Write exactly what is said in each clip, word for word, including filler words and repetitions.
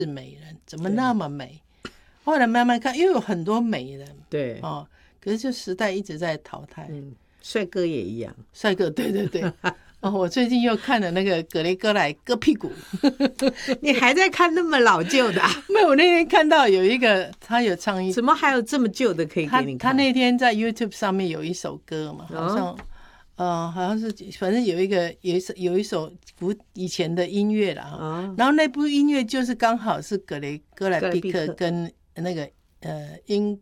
是美人，怎么那么美？后来慢慢看，因为有很多美人， 对哦，可是就时代一直在淘汰。 嗯，帅哥也一样， 帅哥，对对对。哦，我最近又看了那个格雷戈莱割屁股。 你还在看那么老旧的、啊？ 没有，我那天看到有一个他有唱一， 怎么还有这么旧的可以给你看？ 他他那天在 YouTube 上面有一首歌嘛，好像、哦、呃好像是反正有一个有一首有一首古以前的音乐啦、哦、然后那部音乐就是刚好是格雷戈莱毕克跟那个呃英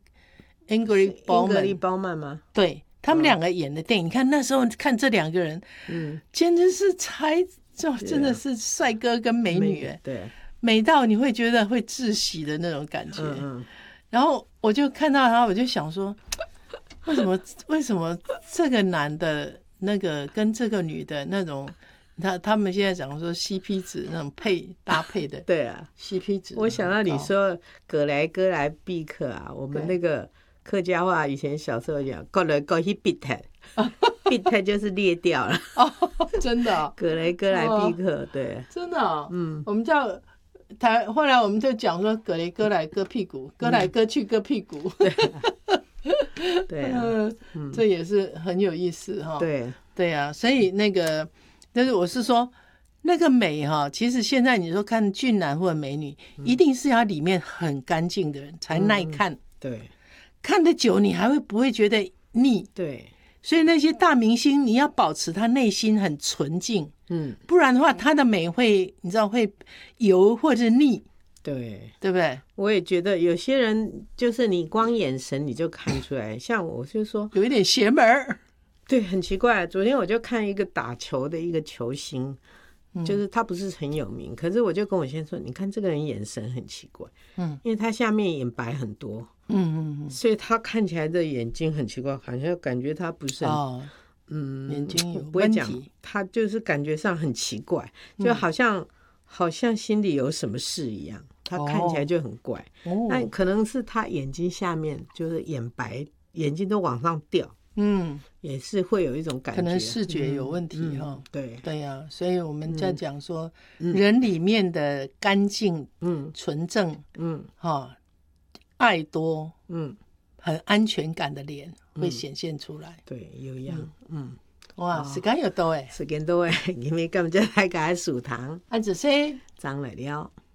Ingrid Bauman 包曼吗？ 对。他们两个演的电影，你看那时候看这两个人，嗯，简直是才就真的是帅哥跟美女，哎， 对， 美到你会觉得会窒息的那种感觉。嗯嗯。然后我就看到他，我就想说，为什么为什么这个男的那个跟这个女的那种，他他们现在讲说 C P 值那种配搭配的， 对啊 ，C P 值。 我想到你说葛莱戈莱毕克啊，我们那个。客家话以前小时候讲，过来过去闭台，闭台就是裂掉了。 哦，真的、哦。 格雷戈莱毕克，哦、对， 真的、哦。嗯，我们叫台，后来我们就讲说格雷戈莱割屁股，割来割去割屁股。对、啊，对啊、嗯，这也是很有意思哈、哦。 对， 对啊，所以那个，但是我是说。那个美哈，其实现在你说看俊男或者美女，嗯、一定是要里面很干净的人才耐看。嗯、 对。 看得久你还会不会觉得腻？ 对， 所以那些大明星你要保持他内心很纯净，嗯，不然的话他的美会你知道会油或者腻， 对， 对不对？ 我也觉得有些人就是你光眼神你就看出来，像我就说有一点邪门儿， 对，很奇怪。昨天我就看一个打球的一个球星。就是他不是很有名，可是我就跟我先生说，你看这个人眼神很奇怪，嗯，因为他下面眼白很多，嗯嗯嗯，所以他看起来的眼睛很奇怪，好像感觉他不是很，哦、嗯， 眼睛有不会讲，他就是感觉上很奇怪，就好像、嗯、好像心里有什么事一样，他看起来就很怪，哦、那可能是他眼睛下面就是眼白，眼睛都往上掉。嗯，也是会有一种感觉， 可能视觉有问题哈、嗯嗯。 对对呀、啊，所以我们在讲说，嗯、人里面的干净、嗯、纯正、嗯，哈、哦，爱多，嗯，很安全感的脸会显现出来。 嗯、对，有样，嗯， 嗯哇，時間又到誒， 時間到誒，因為今日大家數糖， 按住先， 長嚟了。